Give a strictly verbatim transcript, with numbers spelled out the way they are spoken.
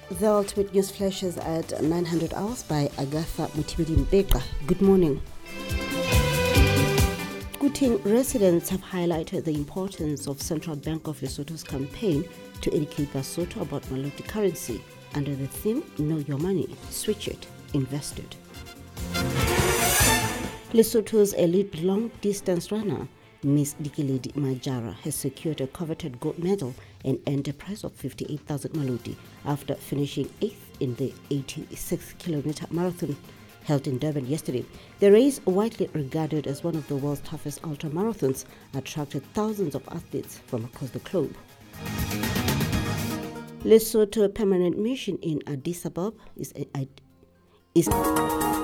The ultimate news flashes at nine hundred hours by Agatha Mutibedi-Mbeka. Good morning. Kuting residents have highlighted the importance of Central Bank of Lesotho's campaign to educate Basotho about Maloti currency under the theme Know Your Money, Switch It, Invest It. Lesotho's elite long-distance runner, Miss Dikiledi Majara, has secured a coveted gold medal and earned a prize of fifty-eight thousand Maloti after finishing eighth in the eighty-six kilometer marathon held in Durban yesterday. The race, widely regarded as one of the world's toughest ultramarathons, attracted thousands of athletes from across the globe. Lesotho permanent mission in Addis Ababa is, is